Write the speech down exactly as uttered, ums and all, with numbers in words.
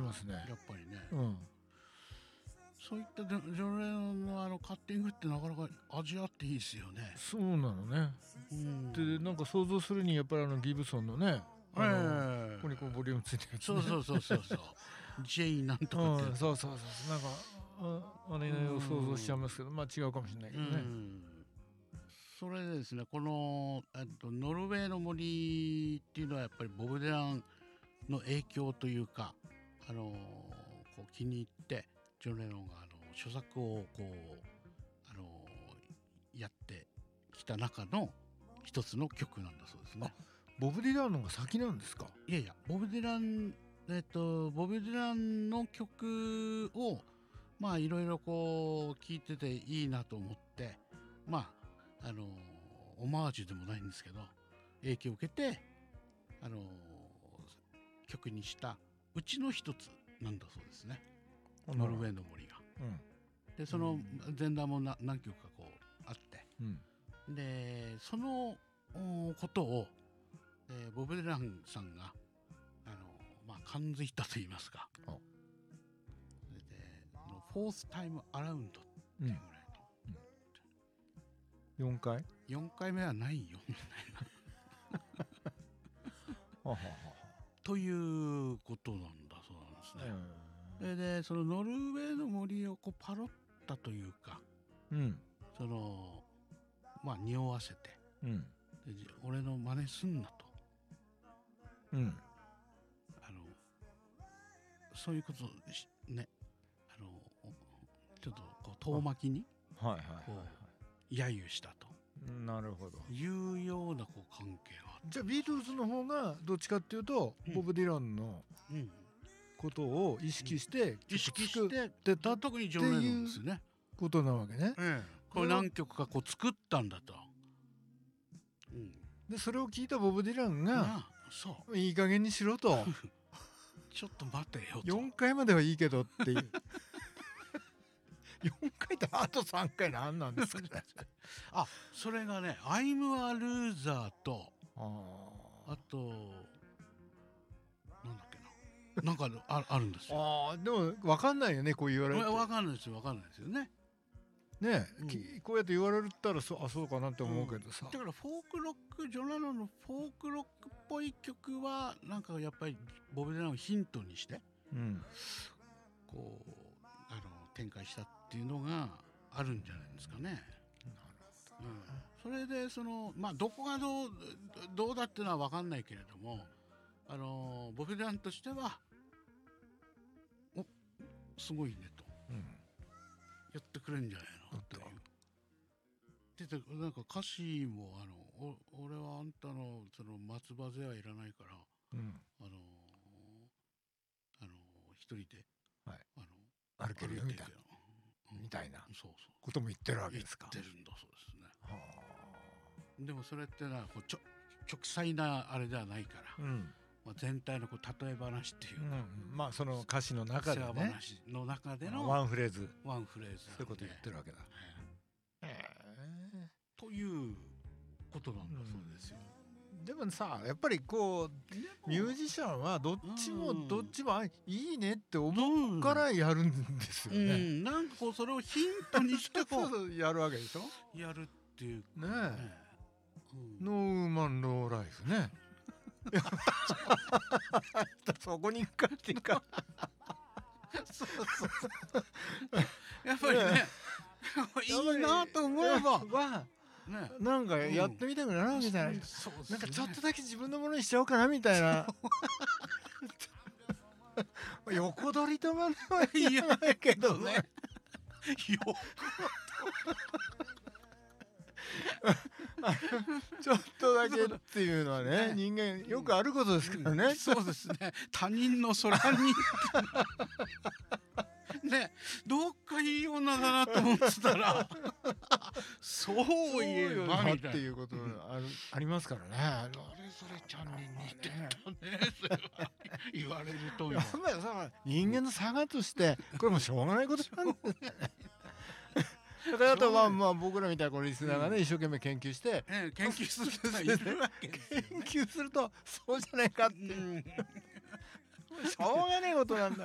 ますね。 やっぱりね、 うん、 そういったジョン・レノンのあのカッティングってなかなか味あっていいですよね。 そうなのね、 うん、 でなんか想像するにやっぱりあのギブソンのね、あの、 えー、 ここにこうボリュームついてるやつ、 ね、そうそうそうそうそうジェイなんとかって、 うん、そうそうそうなんか あ, あれを想像しちゃいますけど、まあ違うかもしれないけどね。 うんそれでですね、このとノルウェーの森っていうのはやっぱりボブ・ディランの影響というか、あのこう気に入ってジョン・レノンがあの著作をこう、あのやってきた中の一つの曲なんだそうですね。 ボブ・ディランのが先なんですか？ いやいや、ボブ・ディラン、えっと、ボブ・ディランの曲をまあいろいろこう聴いてていいなと思って、まああのオマージュでもないんですけど影響を受けて、あの曲にしたうちの一つなんだそうですね、ノルウェーの森が。 うん、 でその前段もな何曲かこうあって、 うん、 でそのことを、えー、ボブ・ディランさんがあの、まあ、感づいたと言いますか、でフォースタイムアラウンドっていうぐらいの、 うん、よんかいよんかいめはないよみたいなはははということなんだそうなんですね。うん、でそのノルウェーの森をこうパロったというか、うん、そのまあ匂わせて、うん、で俺の真似すんなと、うん、あのそういうことね、あのちょっとこう遠巻きにこう揶揄したと。 なるほど。 いうようなこう関係があって、 じゃあビートルズの方がどっちかっていうと、うん、ボブ・ディランのことを意識して、うん、 意識してた特にジョン・レノンですねことなわけね。 ええ、これ何曲かこう作ったんだと、 うん、でそれを聞いたボブ・ディランがそういい加減にしろとちょっと待てよとよんかいまではいいけどっていうよんかいとあとさんかい何なんですかねあ、それがね I'm a Loser と あ, あとなんだっけななんか あ, あるんですよ。 あでも分かんないよね、こう言われると。 分かんないですよ分かんないですよね。 ねえ、うん、こうやって言われたら そ, あそうかなって思うけどさ、 うん、だからフォークロックジョン・レノンのフォークロックっぽい曲はなんかやっぱりボブ・ディランをヒントにして、うん、こうあの展開したっていうのがあるんじゃないですかね。うん、それでそのまあどこがどうどうだっていうのは分かんないけれども、あのボブ・ディランとしてはおすごいねと、うん、やってくれんじゃないのという。でなんか歌詞もあのお俺はあんたのその松葉勢はいらないから、うん、あのあの一人で、はい、あの歩けるよみたいな、うん、みたいなそうそうことも言ってるわけですか。 言ってるんだそうですね。はあ、でもそれってのはこうちょ極細なあれではないから、うん、まあ、全体のこう例え話っていうか、 うん、まあその歌詞の中でね、 話の中でのワンフレーズワンフレーズそういうこと言ってるわけだ。 へえということなんだそうですよ。 うん、でもさやっぱりこうミュージシャンはどっちもどっちもいいねって思うからやるんですよね。うんうん、 なんかこうそれをヒントにしてこうそうやるわけでしょ。 やるっていうねえ、うん、ノーウーマンローライフねそこに行くかっていうかそうそうそうやっぱりね、ねいいなと思えばはね、なんかやってみたくなるわけじゃない、うん、なんかちょっとだけ自分のものにしちゃおうかなみたいな横取りとまでは言わないけどね横ちょっとだけっていうのはね、人間よくあることですからね、うん、 そうですね。他人の空にね、どっかいい女だなと思ってたらそう言えばみたいなっていうことある、うん、ありますからね。 あれそれちゃんに似てたね言われるとやっぱりさ人間の差がとしてこれもしょうがないことなんですよねだからあとはまあ僕らみたいなこのリスナーがね、うん、一生懸命研究して、 ええ、研究する人がいるわけですよね。 研究するとそうじゃないかって、うん、しょうがないことなんだ